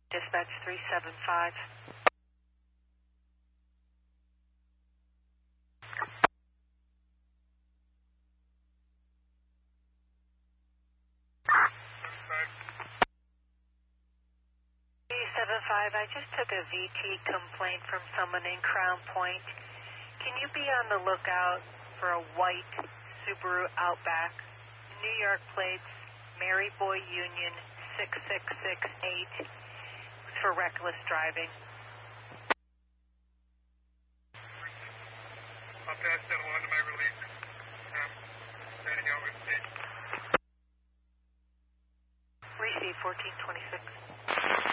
Dispatch 375. I just took a VT complaint from someone in Crown Point. Can you be on the lookout for a white Subaru Outback, New York plates, Maryboy Union 6668, for reckless driving? I'll pass that along to my relief. Standing out with state. Receive 1426.